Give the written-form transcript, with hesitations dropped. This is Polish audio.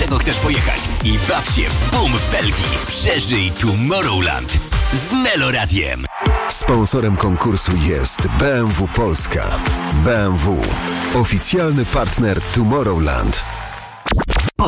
dlaczego chcesz pojechać i baw się w boom w Belgii. Przeżyj Tomorrowland z Meloradiem. Sponsorem konkursu jest BMW Polska. BMW. Oficjalny partner Tomorrowland.